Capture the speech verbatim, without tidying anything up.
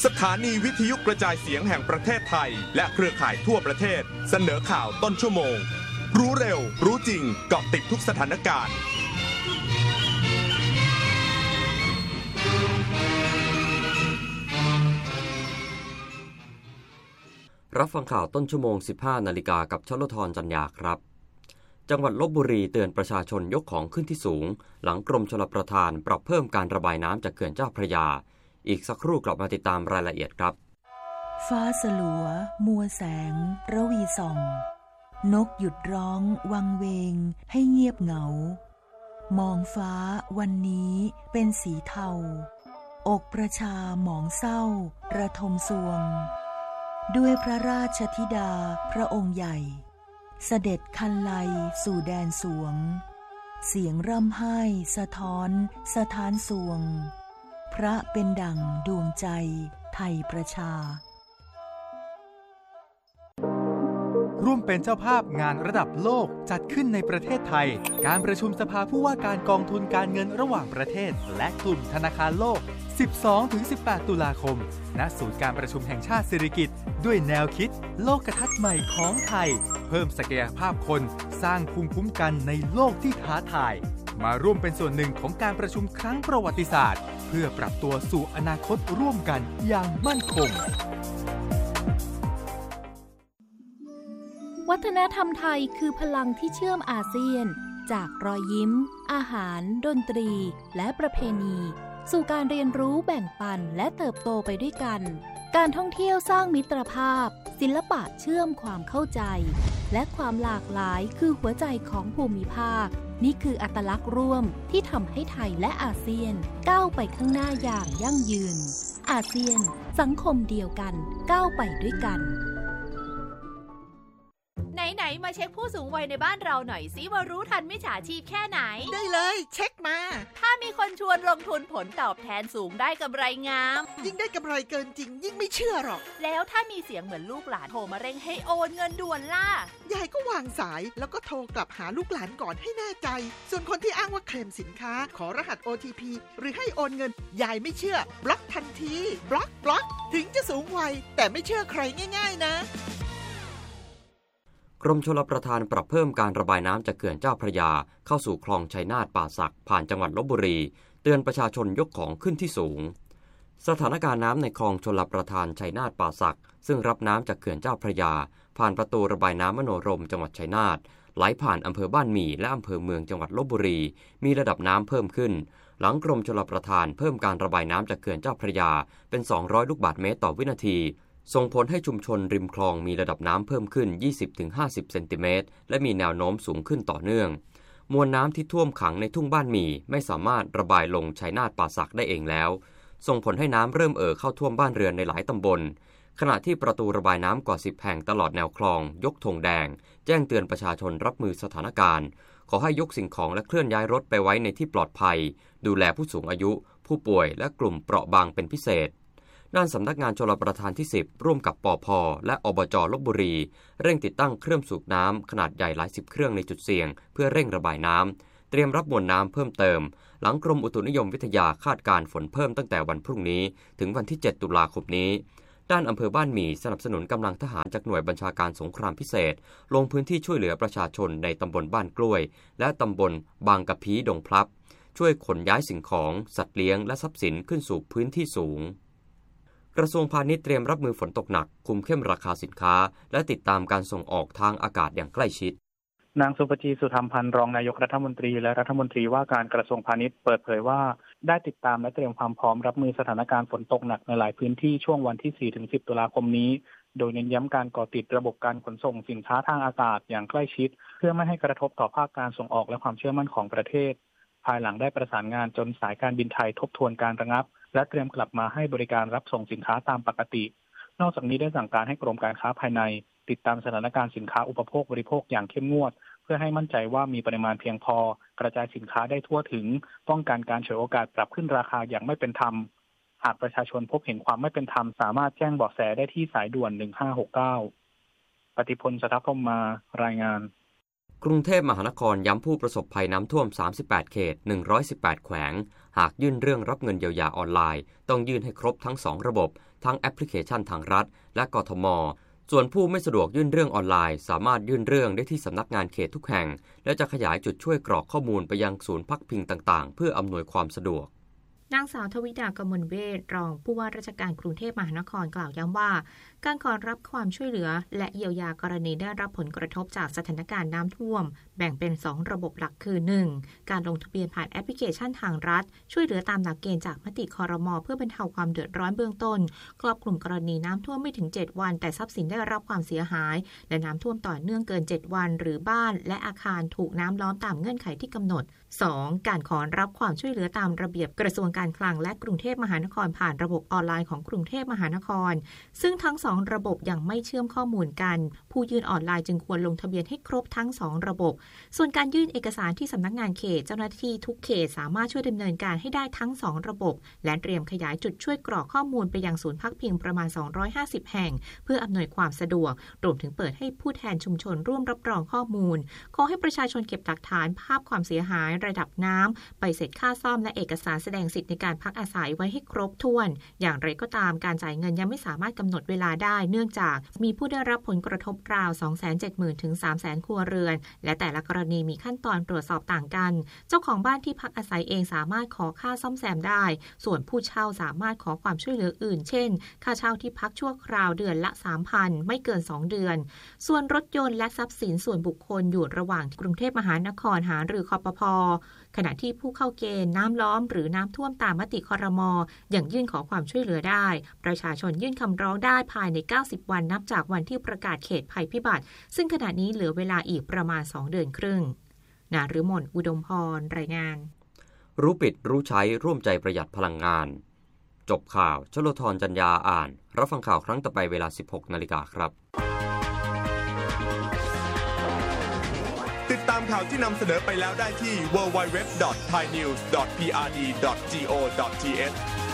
สถานีวิทยุกระจายเสียงแห่งประเทศไทยและเครือข่ายทั่วประเทศเสนอข่าวต้นชั่วโมงรู้เร็วรู้จริงเกาะติดทุกสถานการณ์รับฟังข่าวต้นชั่วโมง สิบห้านาฬิกากับชลธรจันยาครับจังหวัดลพบุรีเตือนประชาชนยกของขึ้นที่สูงหลังกรมชลประทานปรับเพิ่มการระบายน้ำจากเขื่อนเจ้าพระยาอีกสักครู่กลับมาติดตามรายละเอียดครับฟ้าสลัวมัวแสงระวีส่องนกหยุดร้องวังเวงให้เงียบเหงามองฟ้าวันนี้เป็นสีเทาอกประชาหมองเศร้าระทมสวงด้วยพระราชธิดาพระองค์ใหญ่เสด็จคันไลสู่แดนสวงเสียงร่ำไห้สะท้อนสถานสวงพระเป็นดั่งดวงใจไทยประชาร่วมเป็นเจ้าภาพงานระดับโลกจัดขึ้นในประเทศไทยการประชุมสภาผู้ว่าการกองทุนการเงินระหว่างประเทศและกลุ่มธนาคารโลก สิบสองถึงสิบแปด ตุลาคมณศูนย์การประชุมแห่งชาติสิริกิติ์ด้วยแนวคิดโลกทัศน์ใหม่ของไทยเพิ่มศักยภาพคนสร้างภูมิคุ้มกันในโลกที่ท้าทายมาร่วมเป็นส่วนหนึ่งของการประชุมครั้งประวัติศาสตร์เพื่อปรับตัวสู่อนาคตร่วมกันอย่างมั่นคงวัฒนธรรมไทยคือพลังที่เชื่อมอาเซียนจากรอยยิ้มอาหารดนตรีและประเพณีสู่การเรียนรู้แบ่งปันและเติบโตไปด้วยกันการท่องเที่ยวสร้างมิตรภาพศิลปะเชื่อมความเข้าใจและความหลากหลายคือหัวใจของภูมิภาคนี่คืออัตลักษณ์ร่วมที่ทำให้ไทยและอาเซียนก้าวไปข้างหน้าอย่างยั่งยืนอาเซียนสังคมเดียวกันก้าวไปด้วยกันไหนๆมาเช็คผู้สูงวัยในบ้านเราหน่อยสิว่ารู้ทันมิจฉาชีพแค่ไหนได้เลยเช็คมาถ้ามีคนชวนลงทุนผลตอบแทนสูงได้กำไรงามยิ่งได้กำไรเกินจริงยิ่งไม่เชื่อหรอกแล้วถ้ามีเสียงเหมือนลูกหลานโทรมาเร่งให้โอนเงินด่วนล่ะยายก็วางสายแล้วก็โทรกลับหาลูกหลานก่อนให้แน่ใจส่วนคนที่อ้างว่าเคลมสินค้าขอรหัส โอ ที พี หรือให้โอนเงินยายไม่เชื่อบล็อกทันทีบล็อกบล็อกถึงจะสูงวัยแต่ไม่เชื่อใครง่ายๆนะกรมชลประทานปรับเพิ่มการระบายน้ำจากเขื่อนเจ้าพระยาเข้าสู่คลองชัยนาทป่าสักผ่านจังหวัดลพบุรีเตือนประชาชนยกของขึ้นที่สูงสถานการณ์น้ำในคลองชลประทานชัยนาทป่าสักซึ่งรับน้ำจากเขื่อนเจ้าพระยาผ่านประตูระบายน้ำมโนรมจังหวัดชัยนาทไหลผ่านอำเภอบ้านหมี่และอำเภอเมืองจังหวัดลพบุรีมีระดับน้ำเพิ่มขึ้นหลังกรมชลประทานเพิ่มการระบายน้ำจากเขื่อนเจ้าพระยาเป็นสองร้อยลูกบาศก์เมตรต่อวินาทีส่งผลให้ชุมชนริมคลองมีระดับน้ำเพิ่มขึ้น ยี่สิบถึงห้าสิบ เซนติเมตรและมีแนวโน้มสูงขึ้นต่อเนื่องมวลน้ำที่ท่วมขังในทุ่งบ้านหมี่ไม่สามารถระบายลงชัยนาทป่าสักได้เองแล้วส่งผลให้น้ำเริ่มเอ่อเข้าท่วมบ้านเรือนในหลายตำบลขณะที่ประตูระบายน้ำกว่าสิบแห่งตลอดแนวคลองยกธงแดงแจ้งเตือนประชาชนรับมือสถานการณ์ขอให้ยกสิ่งของและเคลื่อนย้ายรถไปไว้ในที่ปลอดภัยดูแลผู้สูงอายุผู้ป่วยและกลุ่มเปราะบางเป็นพิเศษด้านสำนักงานชลประทานที่สิบร่วมกับปภ.และอบจ.ลพบุรีเร่งติดตั้งเครื่องสูบน้ำขนาดใหญ่หลายสิบเครื่องในจุดเสี่ยงเพื่อเร่งระบายน้ำเตรียมรับมวลน้ำเพิ่มเติมหลังกรมอุตุนิยมวิทยาคาดการณ์ฝนเพิ่มตั้งแต่วันพรุ่งนี้ถึงวันที่เจ็ดตุลาคมนี้ด้านอำเภอบ้านหมี่สนับสนุนกำลังทหารจากหน่วยบัญชาการสงครามพิเศษลงพื้นที่ช่วยเหลือประชาชนในตำบลบ้านกล้วยและตำบลบางกะพีดงพลับช่วยขนย้ายสิ่งของสัตว์เลี้ยงและทรัพย์สินขึ้นสู่พื้นที่สูงกระทรวงพาณิชย์เตรียมรับมือฝนตกหนักคุมเข้มราคาสินค้าและติดตามการส่งออกทางอากาศอย่างใกล้ชิดนางสุปจีสุธรรมพันธ์รองนายกรัฐมนตรีและรัฐมนตรีว่าการกระทรวงพาณิชย์เปิดเผยว่าได้ติดตามและเตรียมความพร้อมรับมือสถานการณ์ฝนตกหนักในหลายพื้นที่ช่วงวันที่ สี่ถึงสิบ ตุลาคมนี้โดยเน้นย้ำการก่อติดระบบการขนส่งสินค้าทางอากาศอย่างใกล้ชิดเพื่อไม่ให้กระทบต่อภาคการส่งออกและความเชื่อมั่นของประเทศภายหลังได้ประสานงานจนสายการบินไทยทบทวนการระงับและเตรียมกลับมาให้บริการรับส่งสินค้าตามปกตินอกจากนี้ได้สั่งการให้กรมการค้าภายในติดตามสถานการณ์สินค้าอุปโภคบริโภคอย่างเข้มงวดเพื่อให้มั่นใจว่ามีปริมาณเพียงพอกระจายสินค้าได้ทั่วถึงป้องกันการฉวยโอกาสปรับขึ้นราคาอย่างไม่เป็นธรรมหากประชาชนพบเห็นความไม่เป็นธรรมสามารถแจ้งเบาะแสได้ที่สายด่วนหนึ่งห้าหกเก้าปฏิพล สทัพพรหมมารายงานกรุงเทพมหานครย้ำผู้ประสบภัยน้ำท่วมสามสิบแปดเขตหนึ่งร้อยสิบแปดแขวงหากยื่นเรื่องรับเงินเยียวยาออนไลน์ต้องยื่นให้ครบทั้งสองระบบทั้งแอปพลิเคชันทางรัฐและกทม.ส่วนผู้ไม่สะดวกยื่นเรื่องออนไลน์สามารถยื่นเรื่องได้ที่สำนักงานเขตทุกแห่งและจะขยายจุดช่วยกรอกข้อมูลไปยังศูนย์พักพิงต่างๆเพื่ออำนวยความสะดวกนางสาวทวิดากมลเวชรองผู้ว่าราชการกรุงเทพมหานครกล่าวย้ำว่าการขอรับความช่วยเหลือและเยียวยากรณีได้รับผลกระทบจากสถานการณ์น้ำท่วมแบ่งเป็นสองระบบหลักคือ หนึ่ง การลงทะเบียนผ่านแอปพลิเคชันทางรัฐช่วยเหลือตามหลักเกณฑ์จากมติครม.เพื่อบรรเทาความเดือดร้อนเบื้องต้นครอบคลุมกรณีน้ำท่วมไม่ถึงเจ็ดวันแต่ทรัพย์สินได้รับความเสียหายและน้ำท่วมต่อเนื่องเกินเจ็ดวันหรือบ้านและอาคารถูกน้ำล้อมตามเงื่อนไขที่กำหนด สอง การขอรับความช่วยเหลือตามระเบียบกระทรวงการคลังและกรุงเทพมหานครผ่านระบบออนไลน์ของกรุงเทพมหานครซึ่งทั้งสองระบบยังไม่เชื่อมข้อมูลกันผู้ยื่นออนไลน์จึงควรลงทะเบียนให้ครบทั้งสองระบบส่วนการยื่นเอกสารที่สำนักงานเขตเจ้าหน้าที่ทุกเขตสามารถช่วยดำเนินการให้ได้ทั้งสองระบบและเตรียมขยายจุดช่วยกรอกข้อมูลไปยังศูนย์พักพิงประมาณสองร้อยห้าสิบแห่งเพื่ออำนวยความสะดวกรวมถึงเปิดให้ผู้แทนชุมชนร่วมรับรองข้อมูลขอให้ประชาชนเก็บหลักฐานภาพความเสียหายระดับน้ำใบเสร็จค่าซ่อมและเอกสารแสดงสิทธิในการพักอาศัยไว้ให้ครบถ้วนอย่างไรก็ตามการจ่ายเงินยังไม่สามารถกำหนดเวลาได้เนื่องจากมีผู้ได้รับผลกระทบราว สองแสนเจ็ดหมื่น ถึง สามแสน ครัวเรือนและแต่ละกรณีมีขั้นตอนตรวจสอบต่างกันเจ้าของบ้านที่พักอาศัยเองสามารถขอค่าซ่อมแซมได้ส่วนผู้เช่าสามารถขอความช่วยเหลืออื่นเช่นค่าเช่าที่พักชั่วคราวเดือนละ สามพัน ไม่เกินสองเดือนส่วนรถยนต์และทรัพย์สินส่วนบุคคลอยู่ระหว่างกรุงเทพมหานครหารือคปภ.ขณะที่ผู้เข้าเกณฑ์น้ำล้อมหรือน้ำท่วมตามมติครม.อย่างยื่นขอความช่วยเหลือได้ประชาชนยื่นคำร้องได้ภายในเก้าสิบวันนับจากวันที่ประกาศเขตภัยพิบัติซึ่งขณะนี้เหลือเวลาอีกประมาณสองเดือนครึ่งณฤมลอุดมพรรายงานรู้ปิดรู้ใช้ร่วมใจประหยัดพลังงานจบข่าวชโลธรจัญญาอ่านรับฟังข่าวครั้งต่อไปเวลา สิบหกนาฬิกา นครับติดตามข่าวที่นำเสนอไปแล้วได้ที่ ดับเบิลยู ดับเบิลยู ดับเบิลยู ดอท ไทยนิวส์ ดอท พี อาร์ ดี ดอท จี โอ ดอท ที เอช